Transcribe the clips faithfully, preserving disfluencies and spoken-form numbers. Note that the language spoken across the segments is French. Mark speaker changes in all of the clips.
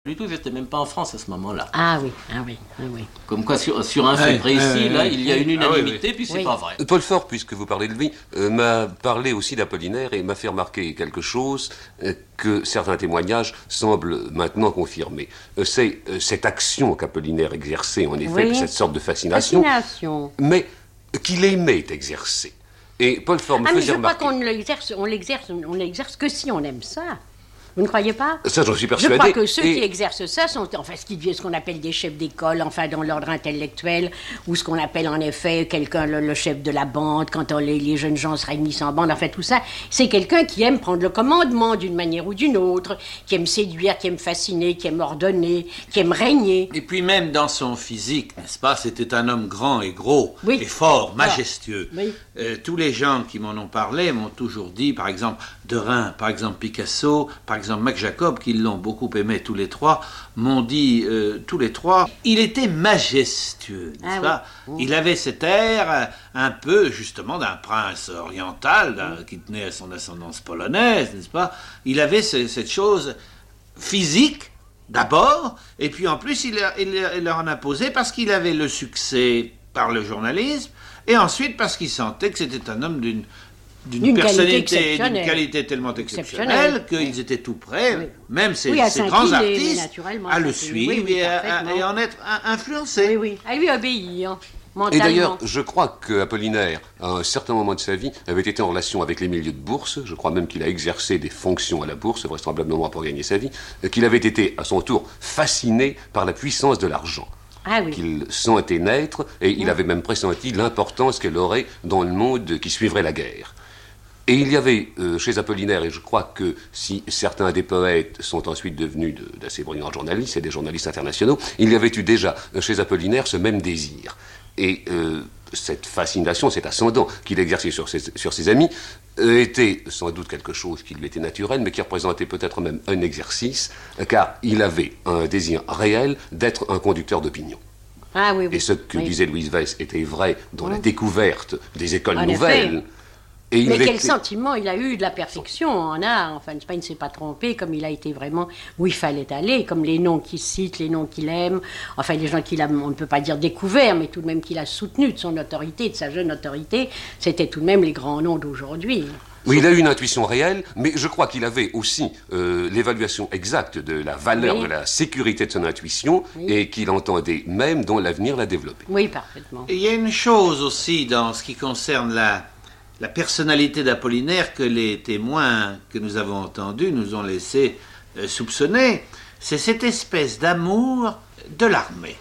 Speaker 1: Du tout, j'étais même pas en France à ce moment-là.
Speaker 2: Ah oui, ah oui, ah oui.
Speaker 1: Comme quoi, sur, sur un fait
Speaker 3: ouais,
Speaker 1: précis,
Speaker 3: ouais,
Speaker 1: là,
Speaker 3: ouais,
Speaker 1: il y a une unanimité,
Speaker 3: ah, oui, oui.
Speaker 1: puis c'est
Speaker 2: oui.
Speaker 1: pas vrai.
Speaker 4: Paul Fort, puisque vous parlez de lui, euh, m'a parlé aussi d'Apollinaire et m'a fait remarquer quelque chose euh, que certains témoignages semblent maintenant confirmer. Euh, c'est euh, cette action qu'Apollinaire exerçait, en effet,
Speaker 2: Oui.
Speaker 4: cette sorte de fascination,
Speaker 2: Fascination.
Speaker 4: mais qu'il aimait exercer. Et Paul Fort me
Speaker 2: Ah mais
Speaker 4: faisait
Speaker 2: je crois
Speaker 4: remarquer...
Speaker 2: qu'on ne l'exerce, on l'exerce, on l'exerce que si on aime ça. Vous ne croyez pas?
Speaker 4: Ça, j'en suis
Speaker 2: Je
Speaker 4: persuadé.
Speaker 2: crois que ceux
Speaker 4: et...
Speaker 2: qui exercent ça sont enfin ce, qui, ce qu'on appelle des chefs d'école, enfin dans l'ordre intellectuel, ou ce qu'on appelle en effet quelqu'un, le, le chef de la bande, quand on, les, les jeunes gens se réunissent en bande, enfin tout ça, c'est quelqu'un qui aime prendre le commandement d'une manière ou d'une autre, qui aime séduire, qui aime fasciner, qui aime ordonner, qui aime régner.
Speaker 3: Et puis même dans son physique, n'est-ce pas, c'était un homme grand et gros,
Speaker 2: Oui.
Speaker 3: et fort,
Speaker 2: Ah.
Speaker 3: majestueux.
Speaker 2: Oui.
Speaker 3: Euh, tous les gens qui m'en ont parlé m'ont toujours dit, par exemple, Derain, par exemple Picasso, par exemple Mac Jacob, qui l'ont beaucoup aimé tous les trois, m'ont dit euh, tous les trois, il était majestueux, n'est-ce
Speaker 2: Ah
Speaker 3: pas?
Speaker 2: oui.
Speaker 3: Il avait cet air euh, un peu, justement, d'un prince oriental, d'un- qui tenait à son ascendance polonaise, n'est-ce pas? Il avait ce- cette chose physique, d'abord, et puis en plus, il, a- il, a- il leur en a posé parce qu'il avait le succès par le journalisme, et ensuite parce qu'il sentait que c'était un homme d'une d'une
Speaker 2: D'une qualité
Speaker 3: personnalité, d'une
Speaker 2: exceptionnelle.
Speaker 3: qualité tellement exceptionnelle
Speaker 2: Exceptionnelle,
Speaker 3: qu'ils
Speaker 2: oui.
Speaker 3: étaient tout prêts,
Speaker 2: Oui.
Speaker 3: même ces,
Speaker 2: Oui, à
Speaker 3: ces
Speaker 2: s'incliner,
Speaker 3: grands
Speaker 2: mais
Speaker 3: artistes,
Speaker 2: naturellement,
Speaker 3: à le
Speaker 2: s'incliner.
Speaker 3: suivre
Speaker 2: Oui, oui,
Speaker 3: et, à,
Speaker 2: parfaitement.
Speaker 3: et en être un- influencés.
Speaker 2: Oui, oui, à lui obéir,
Speaker 4: Et
Speaker 2: mentalement.
Speaker 4: d'ailleurs, je crois qu'Apollinaire, à un certain moment de sa vie, avait été en relation avec les milieux de bourse. Je crois même qu'il a exercé des fonctions à la bourse, vraisemblablement pour gagner sa vie. euh, Qu'il avait été, à son tour, fasciné par la puissance de l'argent.
Speaker 2: Ah oui.
Speaker 4: Qu'il sentait naître, et il avait même pressenti l'importance qu'elle aurait dans le monde qui suivrait la guerre. Et il y avait euh, chez Apollinaire, et je crois que si certains des poètes sont ensuite devenus de- d'assez brillants journalistes et des journalistes internationaux, il y avait eu déjà euh, chez Apollinaire ce même désir. Et euh, cette fascination, cet ascendant qu'il exerçait sur ses, sur ses amis, euh, était sans doute quelque chose qui lui était naturel, mais qui représentait peut-être même un exercice, euh, car il avait un désir réel d'être un conducteur d'opinion.
Speaker 2: Ah oui, oui.
Speaker 4: Et ce que
Speaker 2: Oui.
Speaker 4: disait Louise Weiss était vrai dans la
Speaker 2: Oui.
Speaker 4: découverte des écoles
Speaker 2: En
Speaker 4: nouvelles.
Speaker 2: effet.
Speaker 4: Et il
Speaker 2: Mais quel
Speaker 4: était-
Speaker 2: sentiment il a eu de la perfection en art. Enfin, il ne s'est pas trompé, comme il a été vraiment où il fallait aller, comme les noms qu'il cite, les noms qu'il aime, enfin les gens qu'il a, on ne peut pas dire découvert, mais tout de même qu'il a soutenu de son autorité, de sa jeune autorité, c'était tout de même les grands noms d'aujourd'hui.
Speaker 4: Oui, il a eu une intuition réelle, mais je crois qu'il avait aussi euh, l'évaluation exacte de la valeur,
Speaker 2: Oui.
Speaker 4: de la sécurité de son intuition,
Speaker 2: Oui.
Speaker 4: et qu'il entendait même dans l'avenir la développer.
Speaker 2: Oui, parfaitement.
Speaker 3: Et il y a une chose aussi dans ce qui concerne la, la personnalité d'Apollinaire que les témoins que nous avons entendus nous ont laissé euh, soupçonner, c'est cette espèce d'amour de l'armée.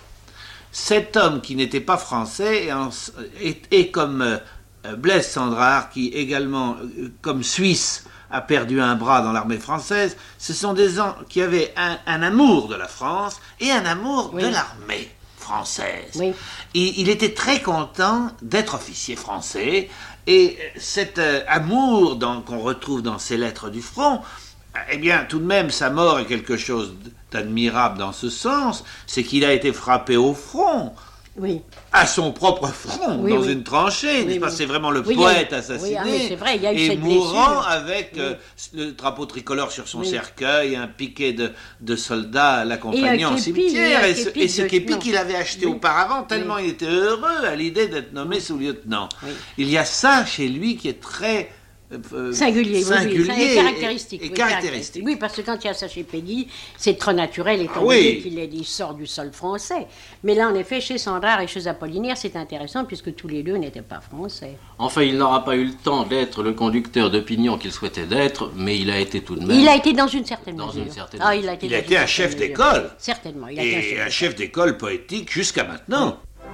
Speaker 3: Cet homme qui n'était pas français et, en- et- et comme euh, Blaise Cendrars, qui également, euh, comme Suisse, a perdu un bras dans l'armée française, ce sont des gens qui avaient un, un amour de la France et un amour
Speaker 2: Oui.
Speaker 3: de l'armée française.
Speaker 2: Oui.
Speaker 3: Il, il était très content d'être officier français, et cet euh, amour dans- qu'on retrouve dans ses lettres du front, eh bien, tout de même, sa mort est quelque chose d'admirable dans ce sens, c'est qu'il a été frappé au front,
Speaker 2: Oui.
Speaker 3: à son propre front,
Speaker 2: Oui,
Speaker 3: dans
Speaker 2: oui.
Speaker 3: une tranchée,
Speaker 2: Oui,
Speaker 3: n'est-ce pas?
Speaker 2: oui.
Speaker 3: C'est vraiment le
Speaker 2: Oui, il y a eu-
Speaker 3: poète
Speaker 2: oui,
Speaker 3: assassiné,
Speaker 2: ah, mais c'est vrai, il y a eu
Speaker 3: et
Speaker 2: cette
Speaker 3: mourant
Speaker 2: blessure.
Speaker 3: avec
Speaker 2: Oui.
Speaker 3: euh, le drapeau tricolore sur son
Speaker 2: Oui.
Speaker 3: cercueil, un piquet de, de soldats l'accompagnant
Speaker 2: Et un
Speaker 3: au
Speaker 2: képi,
Speaker 3: cimetière,
Speaker 2: et un
Speaker 3: et ce,
Speaker 2: képi
Speaker 3: et ce
Speaker 2: de
Speaker 3: képi
Speaker 2: lieutenant.
Speaker 3: qu'il avait acheté
Speaker 2: Oui.
Speaker 3: auparavant, tellement
Speaker 2: Oui.
Speaker 3: il était heureux à l'idée d'être nommé sous-lieutenant.
Speaker 2: Oui.
Speaker 3: Il y a ça chez lui qui est très euh,
Speaker 2: Singulier, oui, oui,
Speaker 3: singulier
Speaker 2: et caractéristique.
Speaker 3: et- et
Speaker 2: oui,
Speaker 3: caractéristique.
Speaker 2: Oui, parce que quand il y a ça chez Peggy, c'est trop naturel, étant
Speaker 3: Ah oui.
Speaker 2: donné qu'il est- il sort du sol français. Mais là, en effet, chez Cendrars et chez Apollinaire, c'est intéressant, puisque tous les deux n'étaient pas français.
Speaker 1: Enfin, il n'aura pas eu le temps d'être le conducteur d'opinion qu'il souhaitait d'être, mais il a été tout de même...
Speaker 2: Il a été dans une certaine
Speaker 1: Dans
Speaker 2: mesure.
Speaker 1: une certaine
Speaker 2: Ah, il a été,
Speaker 3: Il a
Speaker 2: dans
Speaker 3: été
Speaker 2: une
Speaker 3: un chef
Speaker 2: certaine
Speaker 3: d'école.
Speaker 2: mesure. Certainement, il a été un
Speaker 3: Et
Speaker 2: chef
Speaker 3: un
Speaker 2: d'école.
Speaker 3: chef d'école poétique jusqu'à maintenant.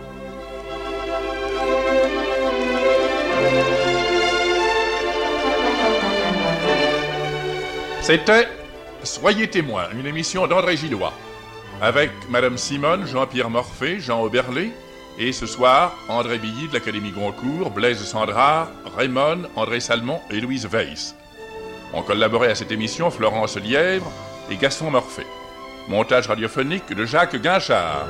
Speaker 5: C'était Soyez témoins, une émission d'André Gillois, avec Madame Simone, Jean-Pierre Morphée, Jean Oberlé, et ce soir, André Billy de l'Académie Goncourt, Blaise Cendrars, Raymond, André Salmon et Louise Weiss. Ont collaboré à cette émission Florence Lièvre et Gaston Morphée. Montage radiophonique de Jacques Guinchard.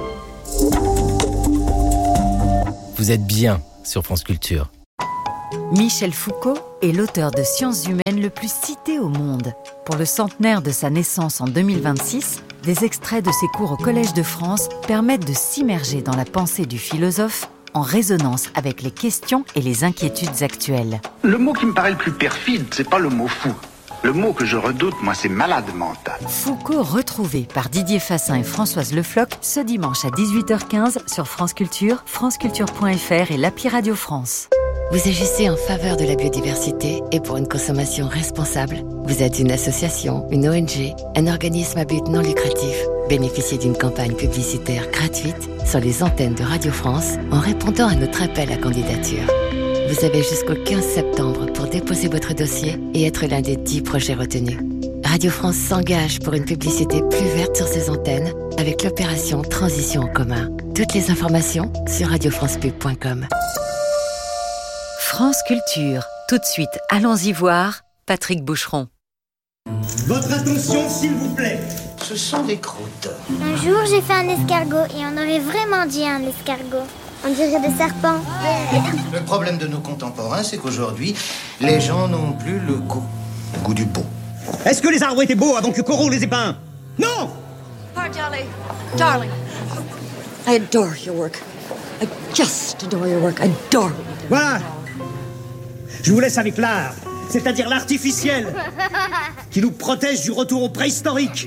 Speaker 6: Vous êtes bien sur France Culture. Michel Foucault est l'auteur de sciences humaines le plus cité au monde. Pour le centenaire de sa naissance en deux mille vingt-six, des extraits de ses cours au Collège de France permettent de s'immerger dans la pensée du philosophe en résonance avec les questions et les inquiétudes actuelles.
Speaker 7: Le mot qui me paraît le plus perfide, c'est pas le mot fou. Le mot que je redoute, moi, c'est malade mental.
Speaker 6: Foucault retrouvé par Didier Fassin et Françoise Le Floch ce dimanche à dix-huit heures quinze sur France Culture, franceculture point f r et l'appli Radio France.
Speaker 8: Vous agissez en faveur de la biodiversité et pour une consommation responsable. Vous êtes une association, une O N G, un organisme à but non lucratif. Bénéficiez d'une campagne publicitaire gratuite sur les antennes de Radio France en répondant à notre appel à candidature. Vous avez jusqu'au quinze septembre pour déposer votre dossier et être l'un des dix projets retenus. Radio France s'engage pour une publicité plus verte sur ses antennes avec l'opération Transition en commun. Toutes les informations sur radio france pub point com.
Speaker 6: France Culture. Tout de suite, allons-y voir Patrick Boucheron.
Speaker 9: Votre attention, s'il vous plaît.
Speaker 3: Ce sont des croûtes.
Speaker 10: Un jour, j'ai fait un escargot et on aurait vraiment dit un escargot. On dirait des serpents.
Speaker 9: Le problème de nos contemporains, c'est qu'aujourd'hui, les gens n'ont plus le goût. Le goût du beau. Est-ce que les arbres étaient beaux avant que Corot les ait peints? Non!
Speaker 11: Oh, darling, darling, I adore your work. I just adore your work. I adore it.
Speaker 9: Voilà. Je vous laisse avec l'art, c'est-à-dire l'artificiel, qui nous protège du retour au préhistorique.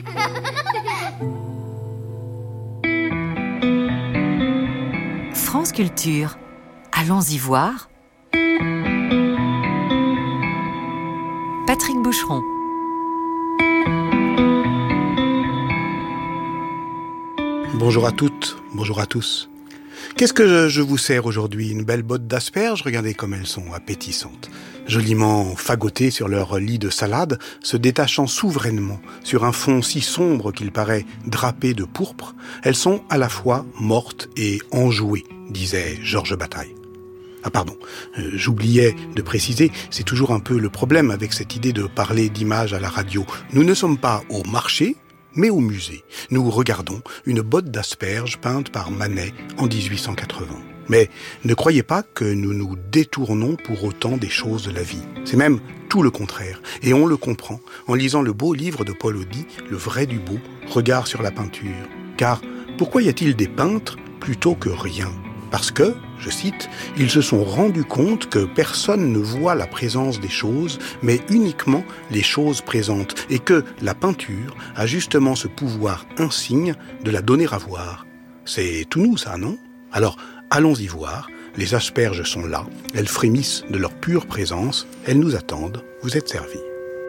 Speaker 6: France Culture. Allons-y voir. Patrick Boucheron.
Speaker 12: Bonjour à toutes, bonjour à tous. Qu'est-ce que je, je vous sers aujourd'hui? Une belle botte d'asperges? Regardez comme elles sont appétissantes. Joliment fagotées sur leur lit de salade, se détachant souverainement sur un fond si sombre qu'il paraît drapé de pourpre, elles sont à la fois mortes et enjouées, disait Georges Bataille. Ah pardon, euh, j'oubliais de préciser, c'est toujours un peu le problème avec cette idée de parler d'images à la radio. Nous ne sommes pas au marché, mais au musée. Nous regardons une botte d'asperges peinte par Manet en dix-huit cent quatre-vingts. Mais ne croyez pas que nous nous détournons pour autant des choses de la vie. C'est même tout le contraire. Et on le comprend en lisant le beau livre de Paul Audy, Le vrai du beau, Regard sur la peinture. Car pourquoi y a-t-il des peintres plutôt que rien ? Parce que, je cite, ils se sont rendus compte que personne ne voit la présence des choses, mais uniquement les choses présentes, et que la peinture a justement ce pouvoir insigne de la donner à voir. C'est tout nous, ça, non ? Alors, allons-y voir. Les asperges sont là, elles frémissent de leur pure présence, elles nous attendent, vous êtes servis.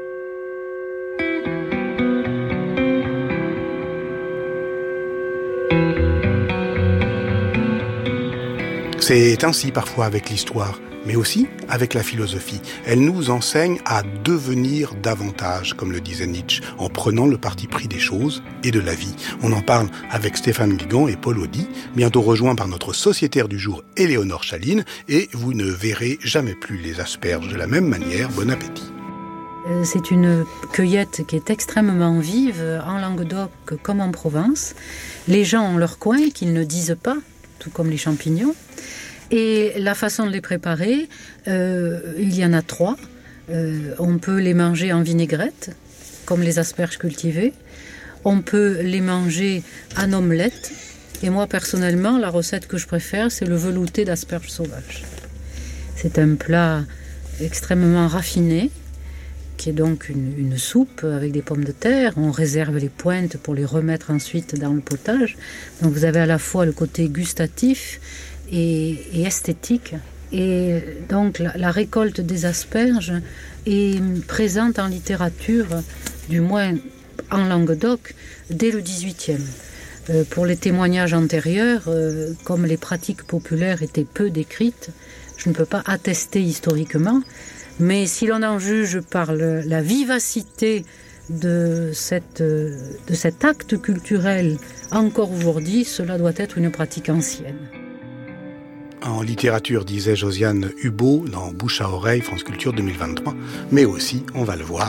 Speaker 12: C'est ainsi parfois avec l'histoire, mais aussi avec la philosophie. Elle nous enseigne à devenir davantage, comme le disait Nietzsche, en prenant le parti pris des choses et de la vie. On en parle avec Stéphane Guigan et Paul Audy, bientôt rejoints par notre sociétaire du jour, Éléonore Chaline, et vous ne verrez jamais plus les asperges de la même manière. Bon appétit.
Speaker 13: C'est une cueillette qui est extrêmement vive, en Languedoc comme en Provence. Les gens ont leur coin qu'ils ne disent pas, tout comme les champignons. Et la façon de les préparer, euh, il y en a trois. Euh, on peut les manger en vinaigrette, comme les asperges cultivées. On peut les manger en omelette. Et moi, personnellement, la recette que je préfère, c'est le velouté d'asperges sauvages. C'est un plat extrêmement raffiné, qui est donc une, une soupe avec des pommes de terre. On réserve les pointes pour les remettre ensuite dans le potage. Donc vous avez à la fois le côté gustatif et, et esthétique. Et donc la, la récolte des asperges est présente en littérature, du moins en Languedoc, dès le dix-huitième. Euh, pour les témoignages antérieurs, euh, comme les pratiques populaires étaient peu décrites, je ne peux pas attester historiquement, mais si l'on en juge par le, la vivacité de, cette, de cet acte culturel encore aujourd'hui, cela doit être une pratique ancienne.
Speaker 12: En littérature, disait Josiane Hubaut dans Bouche à oreille, France Culture deux mille vingt-trois, mais aussi, on va le voir,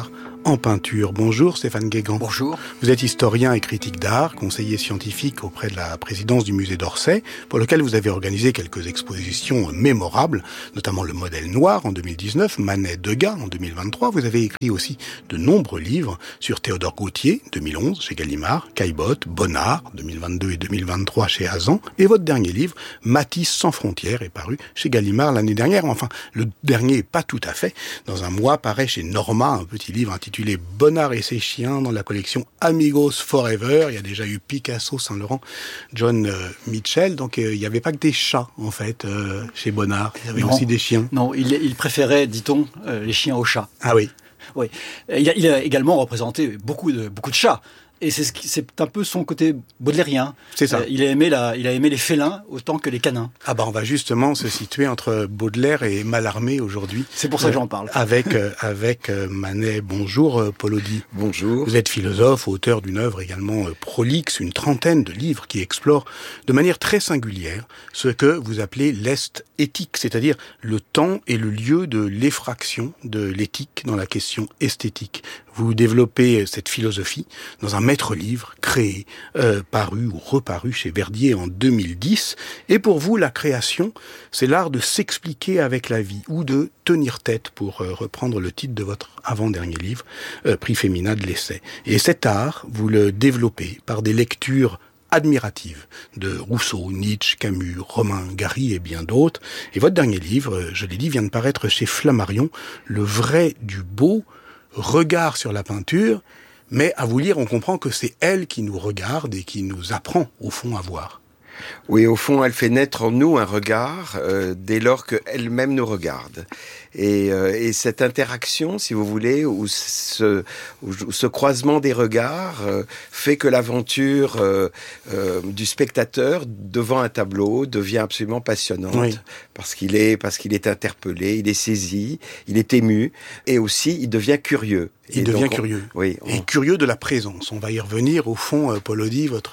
Speaker 12: en peinture. Bonjour Stéphane Guégan.
Speaker 14: Bonjour.
Speaker 12: Vous êtes historien et critique d'art, conseiller scientifique auprès de la présidence du musée d'Orsay, pour lequel vous avez organisé quelques expositions mémorables, notamment le modèle noir en deux mille dix-neuf, Manet-Degas en deux mille vingt-trois. Vous avez écrit aussi de nombreux livres sur Théodore Gautier, deux mille onze, chez Gallimard, Caillebotte, Bonnard, deux mille vingt-deux et deux mille vingt-trois chez Hazan, et votre dernier livre, Matisse sans frontières, est paru chez Gallimard l'année dernière. Enfin, le dernier, pas tout à fait. Dans un mois, paraît chez Norma un petit livre intitulé Bonnard et ses chiens dans la collection Amigos Forever. Il y a déjà eu Picasso, Saint-Laurent, John euh, Mitchell. Donc euh, il n'y avait pas que des chats, en fait, euh, chez Bonnard. Il y avait non, aussi des chiens.
Speaker 14: Non, il, il préférait, dit-on, euh, les chiens aux chats.
Speaker 12: Ah oui.
Speaker 14: Oui. Il a, il a également représenté beaucoup de, beaucoup de chats. Et c'est, ce qui, c'est un peu son côté baudelairien.
Speaker 12: C'est ça.
Speaker 14: Euh, il a aimé la, il a aimé les félins autant que les canins.
Speaker 12: Ah bah on va justement se situer entre Baudelaire et Mallarmé aujourd'hui.
Speaker 14: C'est pour ça euh, que j'en parle.
Speaker 12: Avec euh, avec euh, Manet. Bonjour euh, Paul Audy.
Speaker 15: Bonjour.
Speaker 12: Vous êtes philosophe, auteur d'une œuvre également euh, prolixe, une trentaine de livres qui explorent de manière très singulière ce que vous appelez l'est éthique, c'est-à-dire le temps et le lieu de l'effraction de l'éthique dans la question esthétique. Vous développez cette philosophie dans un maître-livre créé, euh, paru ou reparu chez Verdier en deux mille dix. Et pour vous, la création, c'est l'art de s'expliquer avec la vie ou de tenir tête, pour euh, reprendre le titre de votre avant-dernier livre, euh, Prix Femina de l'essai. Et cet art, vous le développez par des lectures admirative de Rousseau, Nietzsche, Camus, Romain Gary et bien d'autres. Et votre dernier livre, je l'ai dit, vient de paraître chez Flammarion, Le vrai du beau, regard sur la peinture, mais à vous lire, on comprend que c'est elle qui nous regarde et qui nous apprend, au fond, à voir.
Speaker 15: Oui, au fond, elle fait naître en nous un regard euh, dès lors qu'elle-même nous regarde. Et, euh, et cette interaction, si vous voulez, ou ce, ou ce croisement des regards euh, fait que l'aventure euh, euh, du spectateur devant un tableau devient absolument passionnante. Oui. Parce qu'il est, parce qu'il est interpellé, il est saisi, il est ému, et aussi il devient curieux.
Speaker 12: Il
Speaker 15: et
Speaker 12: devient
Speaker 15: donc,
Speaker 12: curieux.
Speaker 15: On, oui, on...
Speaker 12: Et curieux de la présence. On va y revenir. Au fond, euh, Paul Audy, votre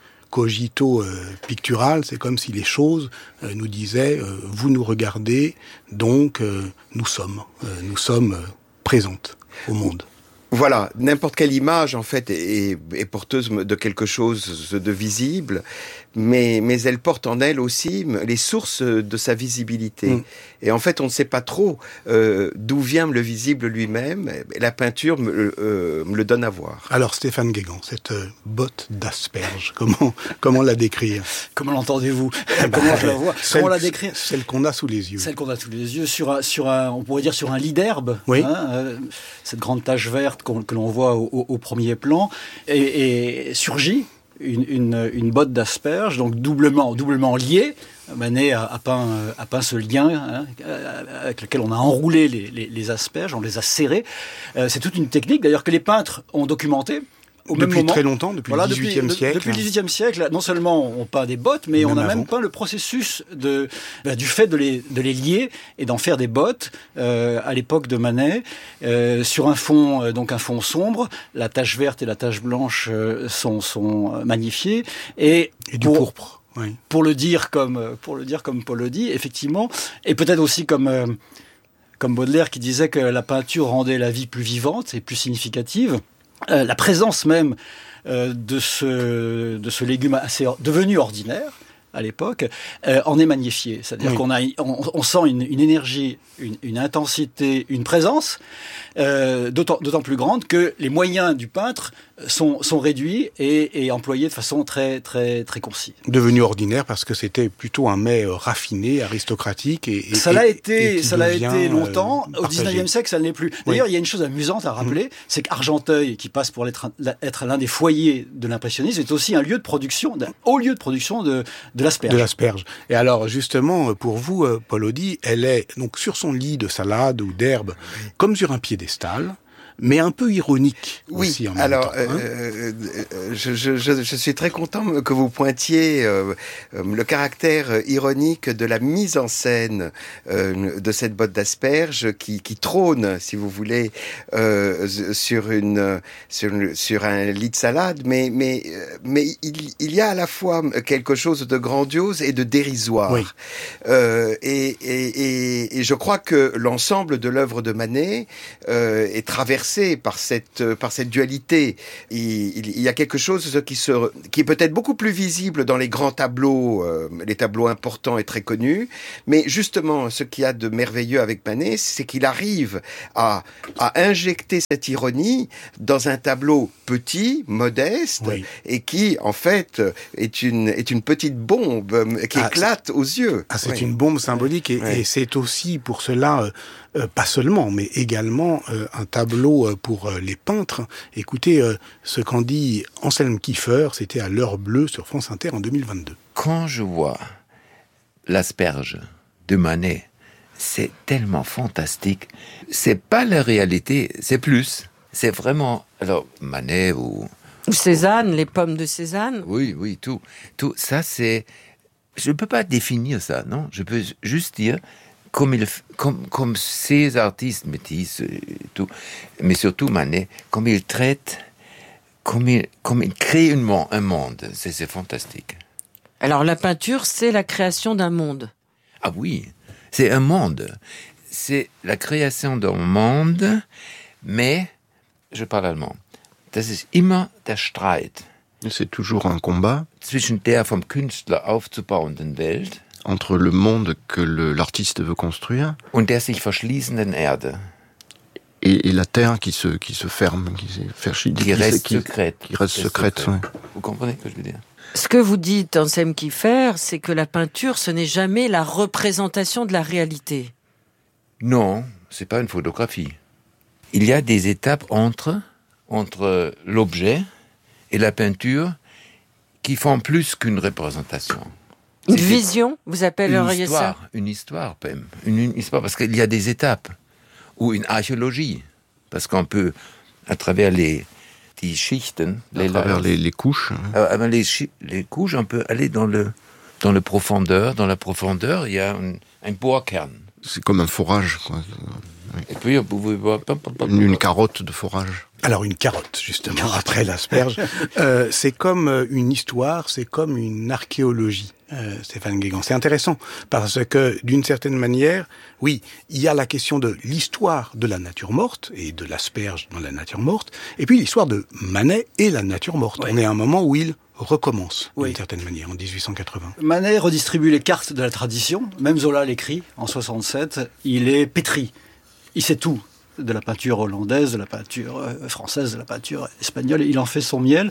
Speaker 12: cogito euh, pictural, c'est comme si les choses euh, nous disaient euh, vous nous regardez, donc euh, nous sommes, euh, nous sommes euh, présentes au monde.
Speaker 15: Voilà, n'importe quelle image en fait est, est porteuse de quelque chose de visible, mais, mais elle porte en elle aussi les sources de sa visibilité. Mmh. Et en fait, on ne sait pas trop euh, d'où vient le visible lui-même. Et la peinture me, euh, me le donne à voir.
Speaker 12: Alors Stéphane Guégan, cette euh, botte d'asperge, comment comment la décrire?
Speaker 14: Comment l'entendez-vous? Comment je la vois?
Speaker 12: Celle,
Speaker 14: Comment la décrire?
Speaker 12: Celle qu'on a sous les yeux.
Speaker 14: Celle qu'on a sous les yeux sur un, sur un, on pourrait dire sur un lit d'herbe.
Speaker 12: Oui.
Speaker 14: Hein, euh, cette grande tache verte qu'on, que l'on voit au, au, au premier plan et, et surgit une, une, une botte d'asperges, donc doublement, doublement liée. Manet a, a, peint, a peint ce lien hein, avec lequel on a enroulé les, les, les asperges, on les a serrés. Euh, c'est toute une technique d'ailleurs que les peintres ont documentée. Au
Speaker 12: depuis
Speaker 14: même moment,
Speaker 12: très longtemps, depuis voilà, le dix-huitième
Speaker 14: depuis,
Speaker 12: siècle.
Speaker 14: Depuis le dix-huitième siècle, non seulement on peint des bottes, mais même on a avant. même peint le processus de, bah, du fait de les, de les lier et d'en faire des bottes euh, à l'époque de Manet, euh, sur un fond, euh, donc un fond sombre. La tache verte et la tache blanche euh, sont, sont magnifiées. Et,
Speaker 12: et du
Speaker 14: pour,
Speaker 12: pourpre. Oui.
Speaker 14: Pour le dire comme, pour le dire comme Paul Audy, effectivement, et peut-être aussi comme, euh, comme Baudelaire qui disait que la peinture rendait la vie plus vivante et plus significative. Euh, la présence même euh, de ce de ce légume assez or- devenu ordinaire à l'époque euh, en est magnifiée. C'est-à-dire oui. qu'on a on, on sent une, une énergie, une, une intensité, une présence euh, d'autant, d'autant plus grande que les moyens du peintre sont sont réduits et, et employés de façon très très très concise.
Speaker 12: Devenu ordinaire parce que c'était plutôt un mets raffiné, aristocratique et, et
Speaker 14: ça l'a
Speaker 12: et,
Speaker 14: été
Speaker 12: et
Speaker 14: ça l'a été longtemps.
Speaker 12: Euh,
Speaker 14: Au dix-neuvième siècle, ça ne l'est plus. D'ailleurs,
Speaker 12: oui.
Speaker 14: il y a une chose amusante à rappeler, mmh. c'est qu'Argenteuil, qui passe pour être, être l'un des foyers de l'impressionnisme, est aussi un lieu de production, un haut lieu de production de de l'asperge.
Speaker 12: De l'asperge. Et alors justement, pour vous, Paul Audy, elle est donc sur son lit de salade ou d'herbe, oui. comme sur un piédestal. Mais un peu ironique
Speaker 15: oui,
Speaker 12: aussi en même
Speaker 15: alors,
Speaker 12: temps. Hein
Speaker 15: euh, euh, je, je, je, je suis très content que vous pointiez euh, le caractère ironique de la mise en scène euh, de cette botte d'asperges qui, qui trône, si vous voulez, euh, sur une sur, sur un lit de salade, mais mais mais il, il y a à la fois quelque chose de grandiose et de dérisoire.
Speaker 12: Oui.
Speaker 15: Euh, et, et, et, et je crois que l'ensemble de l'œuvre de Manet euh, est traversé traversé par cette, par cette dualité. Il, il y a quelque chose qui, se, qui est peut-être beaucoup plus visible dans les grands tableaux, euh, les tableaux importants et très connus, mais justement, ce qu'il y a de merveilleux avec Manet, c'est qu'il arrive à, à injecter cette ironie dans un tableau petit, modeste, oui. et qui, en fait, est une, est une petite bombe qui ah, éclate aux yeux.
Speaker 12: Ah, c'est
Speaker 15: oui.
Speaker 12: une bombe symbolique, et, oui. et c'est aussi pour cela, euh, euh, pas seulement, mais également euh, un tableau euh, pour euh, les peintres. Écoutez euh, ce qu'en dit Anselme Kiefer, c'était à l'heure bleue sur France Inter en deux mille vingt-deux.
Speaker 16: Quand je vois l'asperge de Manet, c'est tellement fantastique. C'est pas la réalité, c'est plus. C'est vraiment, alors Manet ou...
Speaker 17: Ou Cézanne, les pommes de Cézanne.
Speaker 16: Oui, oui, tout. Tout ça, c'est... Je ne peux pas définir ça, non. Je peux juste dire, comme, il, comme, comme ces artistes métis, et tout, mais surtout Manet, comme il traite, comme il, comme il crée une, un monde. C'est, c'est fantastique.
Speaker 17: Alors la peinture, c'est la création d'un monde.
Speaker 16: Ah oui, c'est un monde. C'est la création d'un monde, mais, je parle allemand, das ist immer der Streit.
Speaker 18: C'est toujours un combat
Speaker 16: zwischen der vom Künstler aufzubauenden Welt
Speaker 18: entre le monde que le, l'artiste veut construire
Speaker 16: und der sich verschließenden Erde.
Speaker 18: Et, et la terre qui se, qui se ferme, qui, qui,
Speaker 16: qui reste
Speaker 18: qui,
Speaker 16: secrète.
Speaker 18: Qui reste secrète, secrète. Ouais.
Speaker 16: Vous comprenez ce que je veux dire?
Speaker 17: Ce que vous dites, Anselme Kiefer, c'est que la peinture, ce n'est jamais la représentation de la réalité.
Speaker 16: Non, c'est pas une photographie. Il y a des étapes entre, entre l'objet et la peinture qui font plus qu'une représentation.
Speaker 17: Une c'est vision, vous appelleriez ça?
Speaker 16: Une histoire, même. Une, une histoire, parce qu'il y a des étapes. Ou une archéologie. Parce qu'on peut, à travers les... Die Schichten,
Speaker 18: à les, travers les, les couches.
Speaker 16: Euh, les, les couches, on peut aller dans le, dans le profondeur. Dans la profondeur, il y a un, un Bohrkern.
Speaker 18: C'est comme un forage, quoi.
Speaker 16: Oui. Et puis, vous pouvez voir...
Speaker 18: Une, une carotte de forage.
Speaker 12: Alors, une carotte, justement, après l'asperge. euh, c'est comme une histoire, c'est comme une archéologie, euh, Stéphane Guégan. C'est intéressant, parce que, d'une certaine manière, oui, il y a la question de l'histoire de la nature morte, et de l'asperge dans la nature morte, et puis l'histoire de Manet et la nature morte. Oui. On est à un moment où il recommence, oui. d'une certaine manière, en dix-huit cent quatre-vingts.
Speaker 14: Manet redistribue les cartes de la tradition, même Zola l'écrit, en soixante-sept, il est pétri. Il sait tout de la peinture hollandaise, de la peinture française, de la peinture espagnole. Il en fait son miel.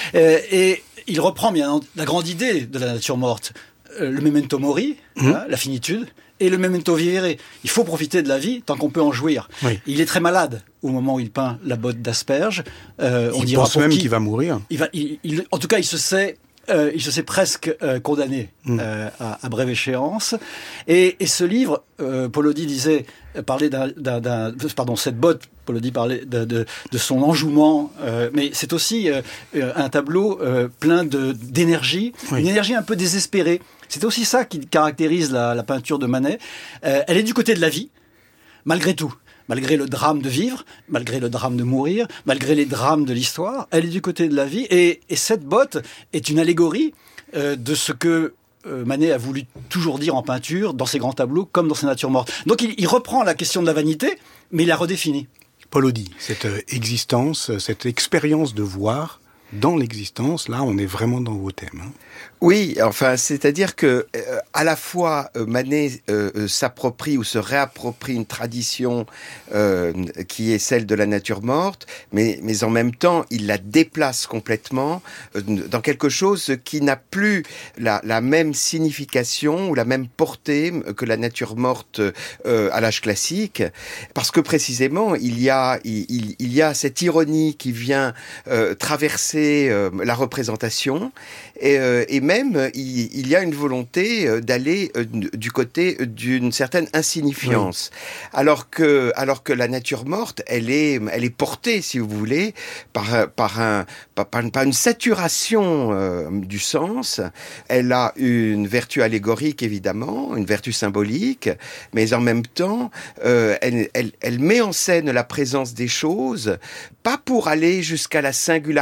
Speaker 14: Et, et il reprend bien la grande idée de la nature morte. Le memento mori, mmh. hein, la finitude, et le memento vivere. Il faut profiter de la vie tant qu'on peut en jouir. Oui. Il est très malade au moment où il peint la botte d'asperge. Euh,
Speaker 12: il on pense même qui, qu'il va mourir.
Speaker 14: Il va, il, il, en tout cas, il se sait... Euh, il se sait presque euh, condamné mmh. euh, à, à brève échéance. Et, et ce livre, euh, Paul-Ody disait, euh, parlait d'un, d'un, d'un, pardon, cette botte, Paul-Ody parlait de, de, de son enjouement, euh, mais c'est aussi euh, un tableau euh, plein de, d'énergie, oui. une énergie un peu désespérée. C'est aussi ça qui caractérise la, la peinture de Manet. Euh, elle est du côté de la vie, malgré tout. Malgré le drame de vivre, malgré le drame de mourir, malgré les drames de l'histoire, elle est du côté de la vie. Et, et cette botte est une allégorie euh, de ce que euh, Manet a voulu toujours dire en peinture, dans ses grands tableaux, comme dans ses natures mortes. Donc il, il reprend la question de la vanité, mais il la redéfinit.
Speaker 12: Paul-Ody, cette existence, cette expérience de voir dans l'existence, là, on est vraiment dans vos thèmes. Hein.
Speaker 15: Oui, enfin, c'est-à-dire que euh, à la fois euh, Manet euh, s'approprie ou se réapproprie une tradition euh, qui est celle de la nature morte, mais mais en même temps, il la déplace complètement euh, dans quelque chose qui n'a plus la, la même signification ou la même portée que la nature morte euh, à l'âge classique, parce que précisément il y a il, il y a cette ironie qui vient euh, traverser euh, la représentation et, euh, et même Même, il, il y a une volonté d'aller du côté d'une certaine insignifiance. Oui. Alors que, alors que la nature morte, elle est, elle est portée, si vous voulez, par, par, un, par, par une saturation euh, du sens. Elle a une vertu allégorique, évidemment, une vertu symbolique, mais en même temps, euh, elle, elle, elle met en scène la présence des choses, pas pour aller jusqu'à la singularité absolue,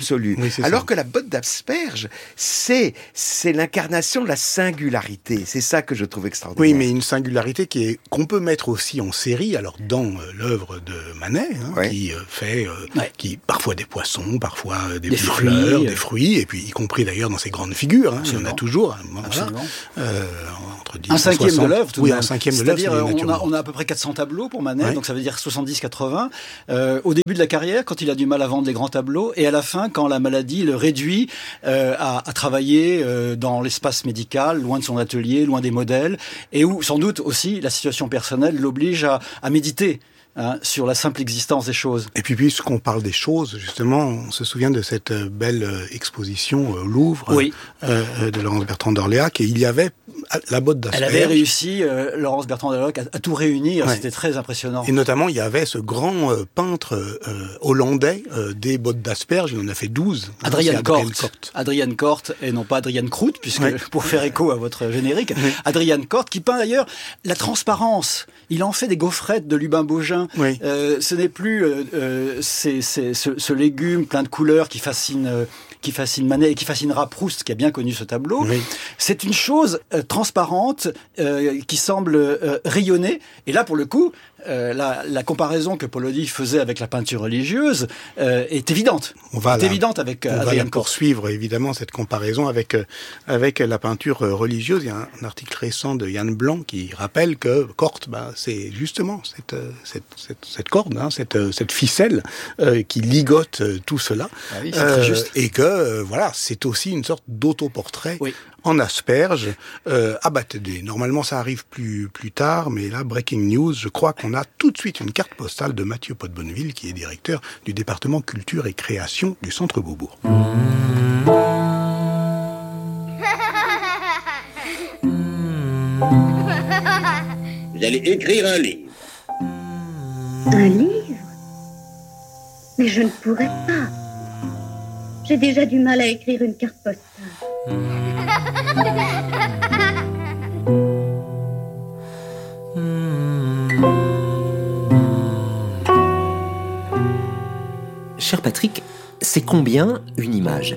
Speaker 15: absolu.
Speaker 12: Oui, c'est
Speaker 15: Alors
Speaker 12: ça.
Speaker 15: que la botte d'asperge, c'est, c'est l'incarnation de la singularité. C'est ça que je trouve extraordinaire.
Speaker 12: Oui, mais une singularité qui est, qu'on peut mettre aussi en série, alors dans euh, l'œuvre de Manet, hein,
Speaker 15: Ouais.
Speaker 12: qui euh, fait, euh,
Speaker 14: Ouais.
Speaker 12: qui parfois des poissons, parfois euh, des,
Speaker 14: Des
Speaker 12: des
Speaker 14: fruits,
Speaker 12: fleurs,
Speaker 14: euh.
Speaker 12: des fruits, et puis y compris d'ailleurs dans ses grandes figures, hein, il y en a
Speaker 14: Absolument.
Speaker 12: toujours, hein, voilà,
Speaker 14: Absolument.
Speaker 12: euh, entre dix
Speaker 14: Un
Speaker 12: et
Speaker 14: cinquième
Speaker 12: soixante.
Speaker 14: de l'œuvre, tout
Speaker 12: Oui,
Speaker 14: de
Speaker 12: un
Speaker 14: même.
Speaker 12: cinquième de l'œuvre, c'est
Speaker 14: C'est-à-dire,
Speaker 12: des
Speaker 14: on
Speaker 12: natures
Speaker 14: a, on
Speaker 12: mortes.
Speaker 14: a à peu près quatre cents tableaux pour Manet,
Speaker 12: Ouais.
Speaker 14: donc ça veut dire soixante-dix quatre-vingts. Euh, au début de la carrière, quand il a du mal à vendre les grands tableaux, et à la fin, quand la maladie le réduit euh, à, à travailler euh, dans l'espace médical, loin de son atelier, loin des modèles, et où, sans doute aussi, la situation personnelle l'oblige à, à méditer. Hein, sur la simple existence des choses.
Speaker 12: Et puis, puisqu'on parle des choses, justement, on se souvient de cette euh, belle euh, exposition euh, au Louvre
Speaker 14: Oui.
Speaker 12: euh, euh, de Laurence Bertrand d'Orléac, et il y avait euh, la botte d'asperge.
Speaker 14: Elle avait réussi, euh, Laurence Bertrand d'Orléac, à, à tout réunir.
Speaker 12: Ouais.
Speaker 14: C'était très impressionnant.
Speaker 12: Et notamment, il y avait ce grand euh, peintre euh, hollandais euh, des bottes d'asperges, il en a fait douze. hein,
Speaker 14: Adrian
Speaker 12: c'est Adrian
Speaker 14: Kort. Adrian Kort, et non pas Adrian Kroot, puisque,
Speaker 12: Ouais.
Speaker 14: pour faire écho à votre générique, Adrian Kort, qui peint d'ailleurs la transparence. Il en fait des gaufrettes de Lubin Baugin.
Speaker 12: Oui.
Speaker 14: Euh, ce n'est plus euh, euh, c'est, c'est, ce, ce légume plein de couleurs qui fascine, euh, qui fascine Manet et qui fascinera Proust, qui a bien connu ce tableau.
Speaker 12: Oui.
Speaker 14: C'est une chose euh, transparente euh, qui semble euh, rayonner. Et là, pour le coup, euh, la, la comparaison que Polodi faisait avec la peinture religieuse euh, est évidente.
Speaker 12: On va
Speaker 14: est
Speaker 12: la-
Speaker 14: évidente avec euh,
Speaker 12: On va
Speaker 14: Adrian
Speaker 12: la
Speaker 14: Kort.
Speaker 12: poursuivre, évidemment, cette comparaison avec, euh, avec la peinture euh, religieuse. Il y a un, un article récent de Yann Blanc qui rappelle que Kort, bah, c'est justement cette, euh, cette, cette, cette corde, hein, cette, euh, cette ficelle euh, qui ligote euh, tout cela.
Speaker 14: Ah oui, c'est très juste.
Speaker 12: Et que, euh, voilà, c'est aussi une sorte d'autoportrait
Speaker 14: Oui.
Speaker 12: en asperge. Euh, ah bah, t'es- normalement, ça arrive plus, plus tard, mais là, breaking news, je crois qu'on a tout de suite une carte postale de Mathieu Pot-Bonneville, qui est directeur du département culture et création du Centre Beaubourg.
Speaker 19: Vous allez écrire un livre.
Speaker 20: Un livre? Mais je ne pourrais pas. J'ai déjà du mal à écrire une carte postale.
Speaker 21: Cher Patrick, c'est combien une image?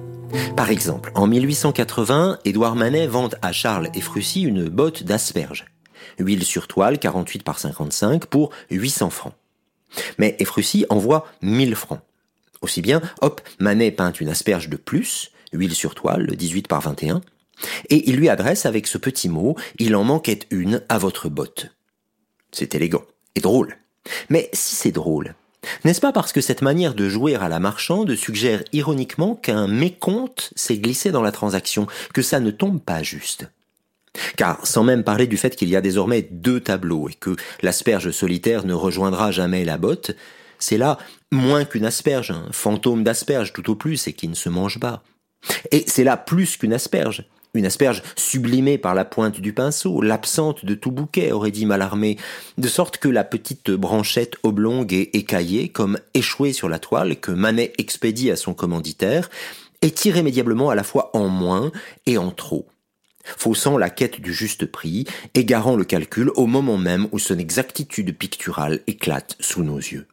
Speaker 21: Par exemple, en mille huit cent quatre-vingts, Édouard Manet vend à Charles Ephrussi une botte d'asperges. Huile sur toile, quarante-huit par cinquante-cinq, pour huit cents francs. Mais Ephrussi envoie mille francs. Aussi bien, hop, Manet peint une asperge de plus, huile sur toile, dix-huit par vingt et un, et il lui adresse avec ce petit mot « Il en manquait une à votre botte ». C'est élégant et drôle. Mais si c'est drôle, n'est-ce pas parce que cette manière de jouer à la marchande suggère ironiquement qu'un mécompte s'est glissé dans la transaction, que ça ne tombe pas juste? Car, sans même parler du fait qu'il y a désormais deux tableaux et que l'asperge solitaire ne rejoindra jamais la botte, c'est là moins qu'une asperge, un fantôme d'asperge tout au plus et qui ne se mange pas. Et c'est là plus qu'une asperge, une asperge sublimée par la pointe du pinceau, l'absente de tout bouquet, aurait dit Mallarmé, de sorte que la petite branchette oblongue et écaillée, comme échouée sur la toile que Manet expédie à son commanditaire, est irrémédiablement à la fois en moins et en trop, faussant la quête du juste prix, égarant le calcul au moment même où son exactitude picturale éclate sous nos yeux.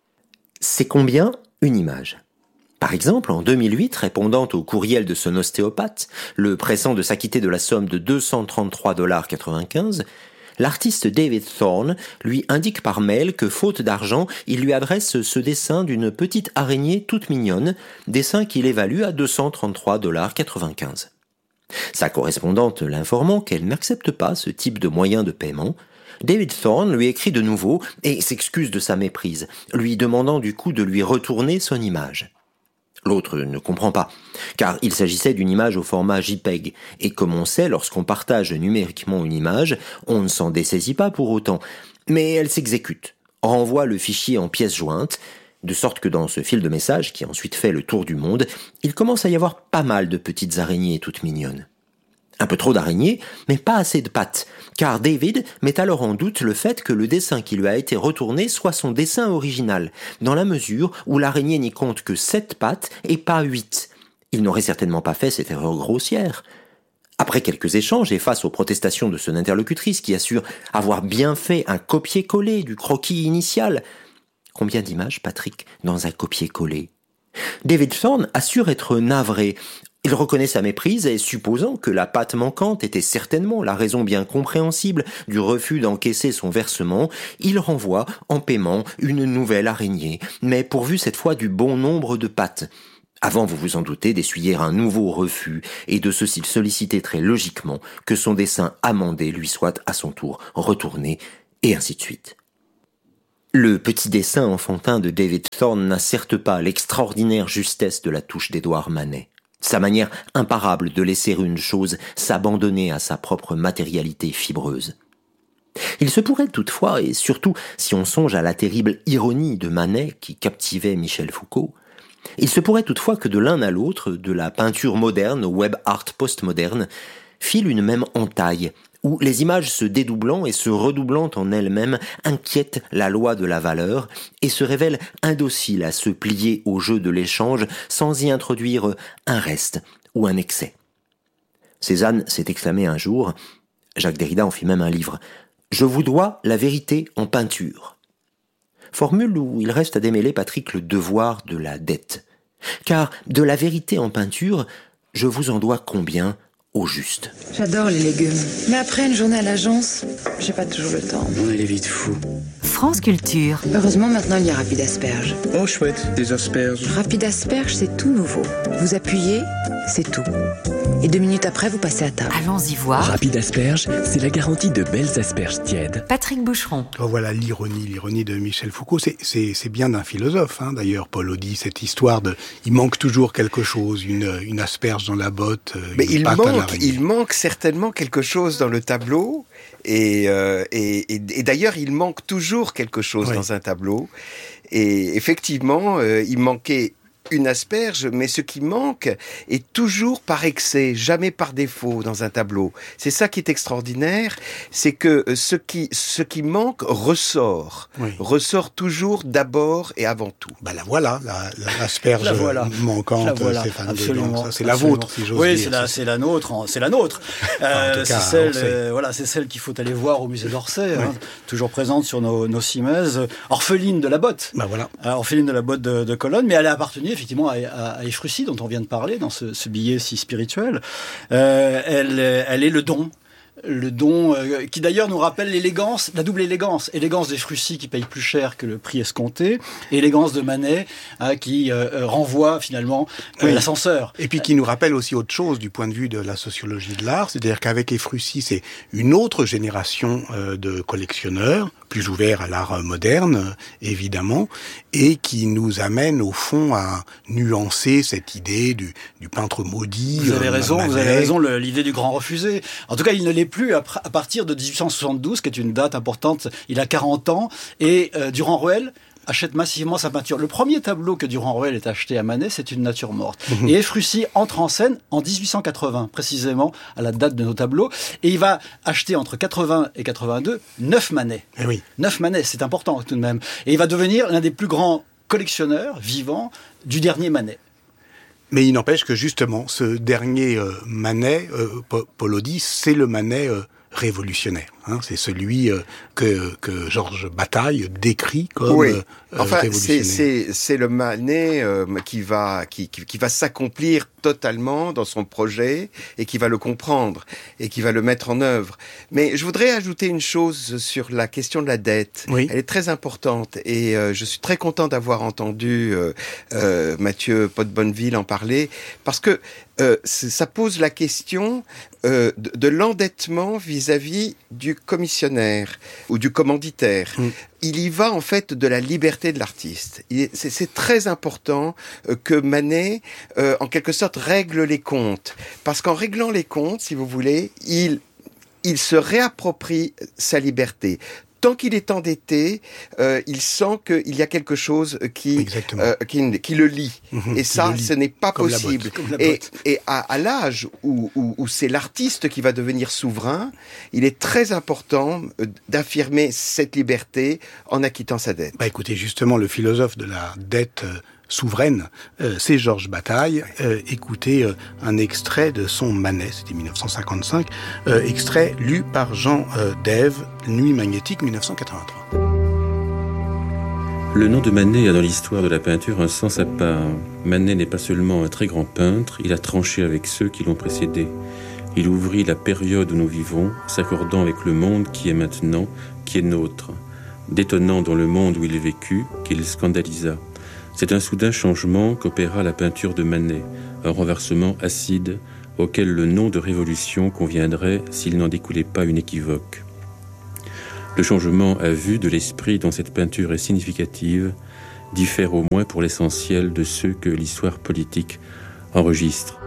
Speaker 21: C'est combien une image? Par exemple, en deux mille huit, répondant au courriel de son ostéopathe, le pressant de s'acquitter de la somme de deux cent trente-trois dollars quatre-vingt-quinze, l'artiste David Thorne lui indique par mail que, faute d'argent, il lui adresse ce dessin d'une petite araignée toute mignonne, dessin qu'il évalue à deux cent trente-trois dollars quatre-vingt-quinze. Sa correspondante l'informant qu'elle n'accepte pas ce type de moyen de paiement, David Thorne lui écrit de nouveau et s'excuse de sa méprise, lui demandant du coup de lui retourner son image. L'autre ne comprend pas, car il s'agissait d'une image au format JPEG, et comme on sait, lorsqu'on partage numériquement une image, on ne s'en dessaisit pas pour autant, mais elle s'exécute, renvoie le fichier en pièces jointes, de sorte que dans ce fil de messages, qui ensuite fait le tour du monde, il commence à y avoir pas mal de petites araignées toutes mignonnes. Un peu trop d'araignées, mais pas assez de pattes, car David met alors en doute le fait que le dessin qui lui a été retourné soit son dessin original, dans la mesure où l'araignée n'y compte que sept pattes et pas huit. Il n'aurait certainement pas fait cette erreur grossière. Après quelques échanges et face aux protestations de son interlocutrice qui assure avoir bien fait un copier-coller du croquis initial, combien d'images, Patrick, dans un copier-coller? David Thorne assure être navré. Il reconnaît sa méprise et, supposant que la pâte manquante était certainement la raison bien compréhensible du refus d'encaisser son versement, il renvoie en paiement une nouvelle araignée, mais pourvu cette fois du bon nombre de pâtes. Avant, vous vous en doutez, d'essuyer un nouveau refus et de ceci solliciter très logiquement que son dessein amendé lui soit à son tour retourné, et ainsi de suite. Le petit dessin enfantin de David Thorne n'a certes pas l'extraordinaire justesse de la touche d'Édouard Manet. Sa manière imparable de laisser une chose s'abandonner à sa propre matérialité fibreuse. Il se pourrait toutefois, et surtout si on songe à la terrible ironie de Manet qui captivait Michel Foucault, il se pourrait toutefois que de l'un à l'autre, de la peinture moderne au web art postmoderne, file une même entaille, où les images se dédoublant et se redoublant en elles-mêmes inquiètent la loi de la valeur et se révèlent indociles à se plier au jeu de l'échange sans y introduire un reste ou un excès. Cézanne s'est exclamé un jour, Jacques Derrida en fit même un livre, « Je vous dois la vérité en peinture ». Formule où il reste à démêler, Patrick, le devoir de la dette. Car de la vérité en peinture, je vous en dois combien au juste.
Speaker 4: J'adore les légumes. Mais après une journée à l'agence, j'ai pas toujours le temps.
Speaker 22: On est vite fou.
Speaker 6: France Culture.
Speaker 4: Heureusement, maintenant, il y a Rapide Asperge.
Speaker 22: Oh, chouette, des asperges.
Speaker 4: Rapide Asperge, c'est tout nouveau. Vous appuyez, c'est tout. Et deux minutes après, vous passez à table.
Speaker 6: Allons-y voir.
Speaker 22: Rapide Asperge, c'est la garantie de belles asperges tièdes.
Speaker 6: Patrick Boucheron.
Speaker 12: Oh, voilà l'ironie, l'ironie de Michel Foucault. C'est, c'est, c'est bien d'un philosophe, hein, d'ailleurs, Paul Audy, cette histoire de... Il manque toujours quelque chose, une, une asperge dans la botte,
Speaker 15: Mais
Speaker 12: une
Speaker 15: il
Speaker 12: pâte
Speaker 15: manque,
Speaker 12: à l'araignée.
Speaker 15: Il manque certainement quelque chose dans le tableau, et, euh, et, et, et d'ailleurs, il manque toujours quelque chose oui. dans un tableau. Et effectivement, euh, il manquait une asperge, mais ce qui manque est toujours par excès, jamais par défaut dans un tableau. C'est ça qui est extraordinaire, c'est que ce qui, ce qui manque ressort, oui. ressort toujours d'abord et avant tout.
Speaker 12: Bah la voilà, la, la, l'asperge la voilà. manquante,
Speaker 14: la voilà.
Speaker 12: Stéphane
Speaker 14: Absolument.
Speaker 12: Dedans, ça, c'est
Speaker 14: Absolument.
Speaker 12: la vôtre, si j'ose
Speaker 14: oui,
Speaker 12: dire.
Speaker 14: Oui, c'est la, c'est la nôtre, c'est la nôtre. Euh,
Speaker 12: en tout cas,
Speaker 14: c'est celle, euh, voilà, c'est celle qu'il faut aller voir au musée d'Orsay, oui. hein, toujours présente sur nos, nos cimaises, orpheline de la botte.
Speaker 12: Bah voilà.
Speaker 14: Euh, orpheline de la botte de, de Cologne, mais elle a appartenu effectivement à, à à Ephrussi, dont on vient de parler dans ce, ce billet si spirituel. Euh, elle, elle est le don. Le don euh, qui d'ailleurs nous rappelle l'élégance, la double élégance. Élégance d'Ephrussi qui paye plus cher que le prix escompté, et élégance de Manet hein, qui euh, renvoie finalement euh, oui. l'ascenseur.
Speaker 12: Et puis qui nous rappelle aussi autre chose du point de vue de la sociologie de l'art, c'est-à-dire qu'avec Ephrussi, c'est une autre génération euh, de collectionneurs, plus ouverts à l'art moderne, évidemment, et qui nous amène au fond à nuancer cette idée du, du peintre maudit.
Speaker 14: Vous avez
Speaker 12: euh,
Speaker 14: raison,
Speaker 12: Manet.
Speaker 14: vous avez raison, le, l'idée du grand refusé. En tout cas, il ne l'est plus à, à partir de dix-huit cent soixante-douze, qui est une date importante. Il a quarante ans, et euh, Durand-Ruel achète massivement sa peinture. Le premier tableau que Durand-Ruel est acheté à Manet, c'est une nature morte. Mmh. Et Ephrussi entre en scène en dix-huit cent quatre-vingts, précisément à la date de nos tableaux, et il va acheter entre quatre-vingts et quatre-vingt-deux neuf Manet.
Speaker 12: Eh oui.
Speaker 14: neuf Manet, c'est important tout de même. Et il va devenir l'un des plus grands collectionneurs vivants du dernier Manet.
Speaker 12: Mais il n'empêche que justement, ce dernier euh, Manet, euh, Paul Audy, c'est le Manet euh, révolutionnaire. Hein, c'est celui euh, que, que Georges Bataille décrit comme
Speaker 15: oui.
Speaker 12: euh,
Speaker 15: enfin,
Speaker 12: révolutionnaire.
Speaker 15: C'est, c'est, c'est le Manet euh, qui va, qui, qui, qui va s'accomplir totalement dans son projet et qui va le comprendre et qui va le mettre en œuvre. Mais je voudrais ajouter une chose sur la question de la dette.
Speaker 12: Oui.
Speaker 15: Elle est très importante et euh, je suis très content d'avoir entendu euh, euh, Mathieu Pot-Bonneville en parler parce que euh, ça pose la question euh, de, de l'endettement vis-à-vis du commissionnaire ou du commanditaire. Mmh. Il y va en fait de la liberté de l'artiste. Il est, c'est, c'est très important euh, que Manet, euh, en quelque sorte, règle les comptes. Parce qu'en réglant les comptes, si vous voulez, il, il se réapproprie sa liberté. Tant qu'il est endetté, euh, il sent qu'il y a quelque chose qui, euh, qui, qui le lie. Mmh, et ça, ce n'est pas comme possible. Et, et à, à l'âge où, où, où c'est l'artiste qui va devenir souverain, il est très important d'affirmer cette liberté en acquittant sa dette.
Speaker 12: Bah écoutez, justement, le philosophe de la dette euh, souveraine, euh, c'est Georges Bataille. Euh, écoutez euh, un extrait de son Manet, c'était dix-neuf cent cinquante-cinq, euh, extrait lu par Jean euh, Dève, Nuit magnétique, dix-neuf cent quatre-vingt-trois.
Speaker 1: Le nom de Manet a dans l'histoire de la peinture un sens à part. Manet n'est pas seulement un très grand peintre, il a tranché avec ceux qui l'ont précédé. Il ouvrit la période où nous vivons, s'accordant avec le monde qui est maintenant, qui est nôtre. Détonnant dans le monde où il vécut, qu'il scandalisa. C'est un soudain changement qu'opéra la peinture de Manet, un renversement acide auquel le nom de révolution conviendrait s'il n'en découlait pas une équivoque. Le changement à vue de l'esprit dont cette peinture est significative diffère au moins pour l'essentiel de ceux que l'histoire politique enregistre.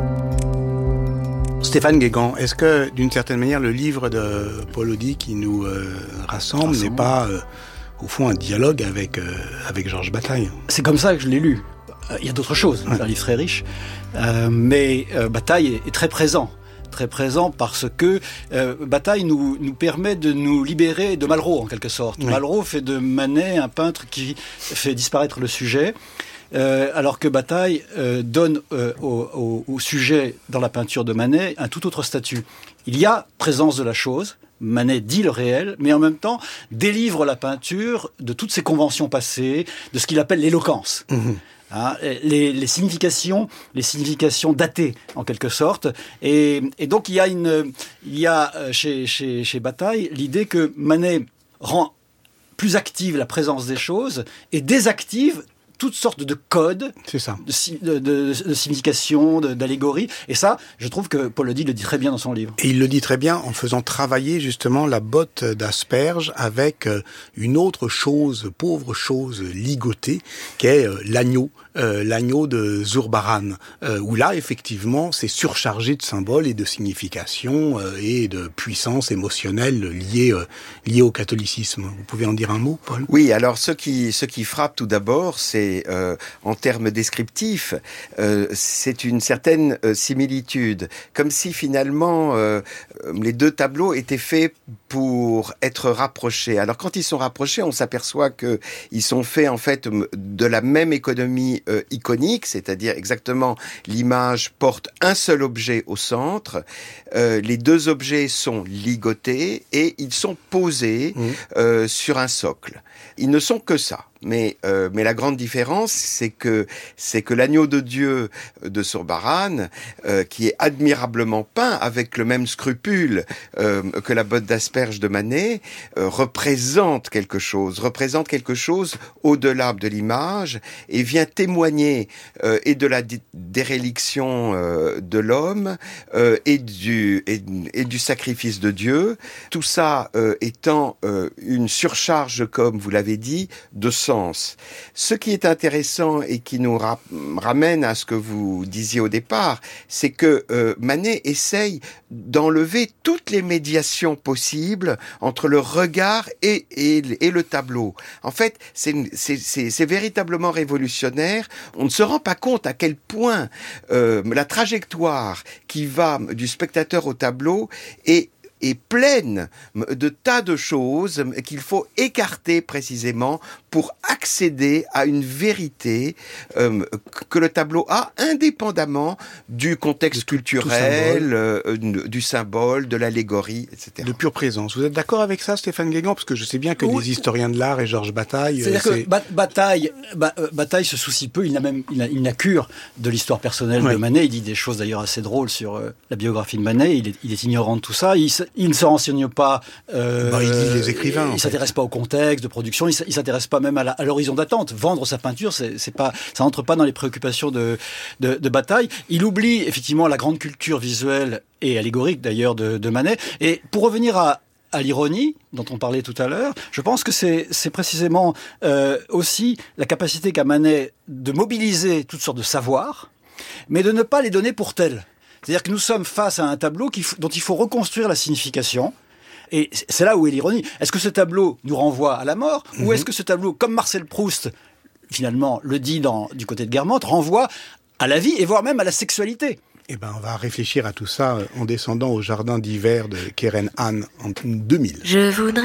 Speaker 12: Stéphane Guégan, est-ce que d'une certaine manière le livre de Paul Audy qui nous euh, rassemble, rassemble n'est pas euh, au fond un dialogue avec, euh, avec Georges Bataille?
Speaker 14: C'est comme ça que je l'ai lu. Il euh, y a d'autres choses, ouais. C'est un livre très riche, euh, mais euh, Bataille est, est très présent. très présent parce que euh, Bataille nous, nous permet de nous libérer de Malraux en quelque sorte. Oui. Malraux fait de Manet un peintre qui fait disparaître le sujet, euh, alors que Bataille euh, donne euh, au, au, au sujet dans la peinture de Manet un tout autre statut. Il y a présence de la chose, Manet dit le réel, mais en même temps délivre la peinture de toutes ses conventions passées, de ce qu'il appelle l'éloquence. Mmh. Hein, les, les significations, les significations datées en quelque sorte, et, et donc il y a une, il y a chez chez chez Bataille l'idée que Manet rend plus active la présence des choses et désactive toutes sortes de codes,
Speaker 12: c'est ça,
Speaker 14: de, de, de, de signification, de, d'allégorie. Et ça, je trouve que Paul Audy le dit très bien dans son livre.
Speaker 12: Et il le dit très bien en faisant travailler justement la botte d'asperge avec une autre chose, pauvre chose ligotée, qui est l'agneau. Euh, l'agneau de Zurbaran, euh, où là, effectivement, c'est surchargé de symboles et de significations euh, et de puissance émotionnelle liée, euh, liée au catholicisme. Vous pouvez en dire un mot, Paul ?
Speaker 15: Oui, alors ce qui, ce qui frappe tout d'abord, c'est, euh, en termes descriptifs, euh, c'est une certaine euh, similitude. Comme si finalement, euh, les deux tableaux étaient faits pour être rapprochés. Alors quand ils sont rapprochés, on s'aperçoit qu'ils sont faits en fait de la même économie Euh, iconique, c'est-à-dire exactement l'image porte un seul objet au centre, euh, les deux objets sont ligotés et ils sont posés mmh. euh, sur un socle. Ils ne sont que ça. Mais, euh, mais la grande différence, c'est que, c'est que l'agneau de Dieu de Zurbaran, euh, qui est admirablement peint avec le même scrupule euh, que la botte d'asperge de Manet, euh, représente quelque chose, représente quelque chose au-delà de l'image et vient témoigner euh, et de la dé- déréliction euh, de l'homme euh, et, du, et, et du sacrifice de Dieu. Tout ça euh, étant euh, une surcharge, comme vous l'avez dit, de sens. Ce qui est intéressant et qui nous ra- ramène à ce que vous disiez au départ, c'est que euh, Manet essaye d'enlever toutes les médiations possibles entre le regard et, et, et le tableau. En fait, c'est, c'est, c'est, c'est véritablement révolutionnaire. On ne se rend pas compte à quel point euh, la trajectoire qui va du spectateur au tableau est est pleine de tas de choses qu'il faut écarter précisément pour accéder à une vérité euh, que le tableau a indépendamment du contexte culturel, symbole. Euh, du symbole, de l'allégorie, et cetera.
Speaker 12: De pure présence. Vous êtes d'accord avec ça, Stéphane Guégan ? Parce que je sais bien que oui. Les historiens de l'art et Georges Bataille...
Speaker 14: C'est-à-dire c'est... que ba- Bataille, ba- euh, Bataille se soucie peu, il n'a même il a, il n'a cure de l'histoire personnelle oui. de Manet. Il dit des choses d'ailleurs assez drôles sur euh, la biographie de Manet. Il est, il est ignorant de tout ça. Il, il ne se renseigne pas... Euh,
Speaker 12: bah, il lit les écrivains.
Speaker 14: Il ne s'intéresse pas au contexte de production. Il ne s'intéresse pas même à, la, à l'horizon d'attente. Vendre sa peinture, c'est, c'est pas, ça n'entre pas dans les préoccupations de, de, de Bataille. Il oublie effectivement la grande culture visuelle et allégorique d'ailleurs de, de Manet. Et pour revenir à à l'ironie dont on parlait tout à l'heure, je pense que c'est, c'est précisément euh, aussi la capacité qu'a Manet de mobiliser toutes sortes de savoirs, mais de ne pas les donner pour tels. C'est-à-dire que nous sommes face à un tableau qui, dont il faut reconstruire la signification. Et c'est là où est l'ironie. Est-ce que ce tableau nous renvoie à la mort, mmh. ou est-ce que ce tableau, comme Marcel Proust, finalement, le dit dans, du côté de Guermantes, renvoie à la vie et voire même à la sexualité ?
Speaker 12: Eh ben, on va réfléchir à tout ça en descendant au jardin d'hiver de Keren Han en deux mille.
Speaker 6: Je voudrais